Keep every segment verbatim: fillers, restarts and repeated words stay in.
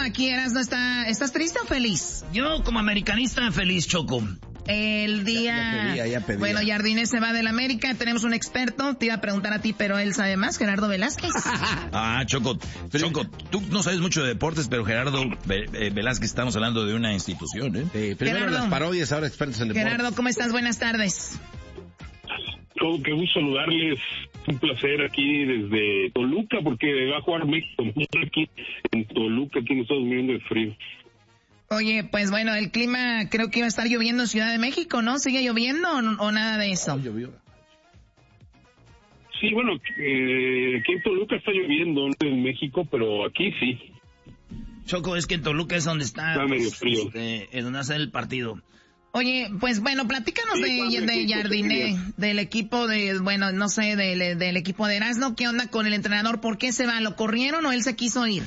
aquí Erasmo está, ¿estás triste o feliz? Yo como americanista feliz, Choco. El día... Ya, ya pedía, ya pedía. Bueno, Jardine se va del América, tenemos un experto, te iba a preguntar a ti, pero él sabe más, Gerardo Velázquez. Ah, Choco, Choco, tú no sabes mucho de deportes, pero Gerardo Velázquez, estamos hablando de una institución, ¿eh? Sí, primero Gerardo. las parodias, ahora expertos en deportes. Gerardo, ¿cómo estás? Buenas tardes. Oh, qué gusto saludarles, un placer aquí desde Toluca, porque va a jugar México aquí en Toluca, aquí nos estamos viendo de frío. Oye, pues bueno, el clima creo que iba a estar lloviendo en Ciudad de México, ¿no? ¿Sigue lloviendo o, o nada de eso? Sí, bueno, eh, aquí en Toluca está lloviendo, no en México, pero aquí sí. Choco, es que en Toluca es donde está, Está medio frío. Este, es donde hace el partido. Oye, pues bueno, platícanos Sí, de, Juan, de sí, Jardine, sí. del equipo de, bueno, no sé, del, del equipo de Erasmo. ¿Qué onda con el entrenador? ¿Por qué se va? ¿Lo corrieron o él se quiso ir?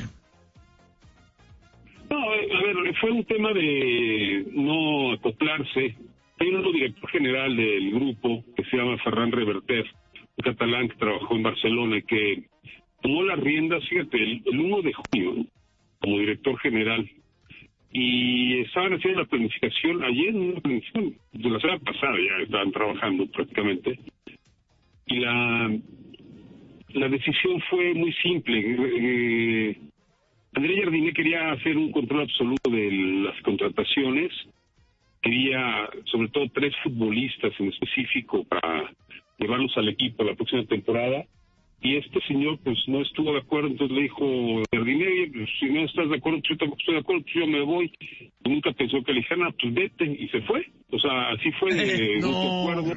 No, a ver, fue un tema de no acoplarse. Hay un nuevo director general del grupo que se llama Ferran Reverter, un catalán que trabajó en Barcelona y que tomó las riendas, fíjate, el, el uno de junio como director general. Y estaban haciendo la planificación, ayer en una planificación, de la semana pasada ya estaban trabajando prácticamente. Y la, la decisión fue muy simple. Eh, André Jardine quería hacer un control absoluto de las contrataciones, quería sobre todo tres futbolistas en específico para llevarlos al equipo la próxima temporada, y este señor pues no estuvo de acuerdo, entonces le dijo Jardine, pues, si no estás de acuerdo, yo tampoco estoy de acuerdo, pues yo me voy. Y nunca pensó que le dijeran, ah, pues vete, y se fue. O sea, así fue de No. mutuo acuerdo.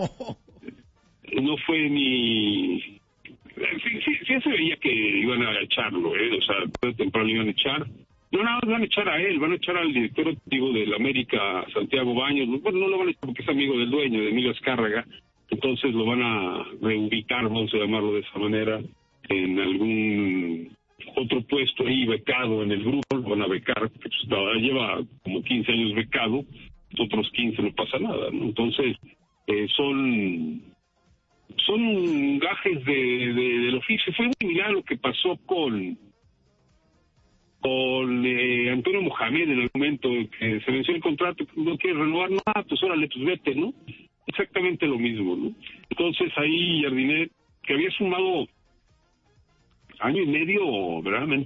No fue ni... Sí, sí, sí se veía que iban a echarlo, ¿eh? O sea, tarde o temprano iban a echar. No, nada más van a echar a él, van a echar al director activo del América, Santiago Baños. Bueno, no lo van a echar porque es amigo del dueño, de Emilio Azcárraga. Entonces lo van a reubicar, vamos a llamarlo de esa manera, en algún otro puesto ahí becado en el grupo. Lo van a becar, porque pues, lleva como quince años becado, otros quince no pasa nada, ¿no? Entonces, eh, son... son gajes de, de, del oficio. Fue muy similar a lo que pasó con con eh, Antonio Mohamed en el momento que se venció el contrato, no quiere renovar, no, ah, pues órale, pues vete, ¿no? Exactamente lo mismo, ¿no? Entonces ahí Jardine, que había sumado año y medio verdaderamente